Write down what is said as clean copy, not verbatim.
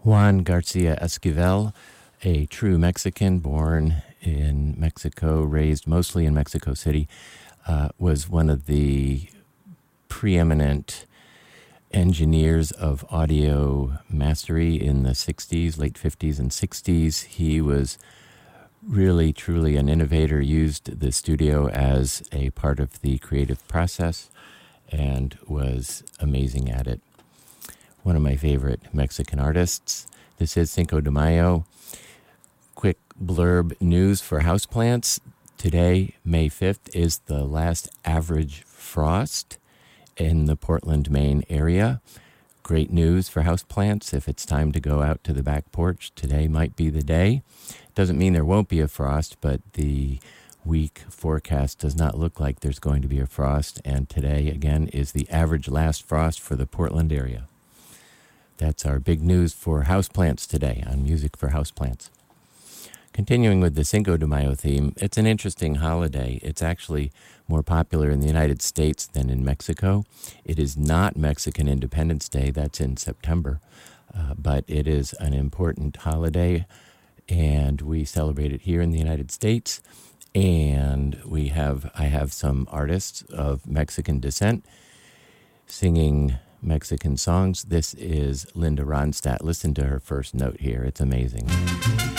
Juan Garcia Esquivel, a true Mexican born in Mexico, raised mostly in Mexico City, was one of the preeminent engineers of audio mastery in the 60s, late 50s and 60s. He was really, truly an innovator, used the studio as a part of the creative process, and was amazing at it. One of my favorite Mexican artists. This is Cinco de Mayo. Quick blurb news for houseplants. Today, May 5th, is the last average frost in the Portland, Maine area. Great news for houseplants. If it's time to go out to the back porch, today might be the day. Doesn't mean there won't be a frost, but the week forecast does not look like there's going to be a frost. And today, again, is the average last frost for the Portland area. That's our big news for houseplants today on Music for Houseplants. Continuing with the Cinco de Mayo theme, it's an interesting holiday. It's actually more popular in the United States than in Mexico. It is not Mexican Independence Day. That's in September. But it is an important holiday, and we celebrate it here in the United States. And I have some artists of Mexican descent singing Mexican songs. This is Linda Ronstadt. Listen to her first note here. It's amazing.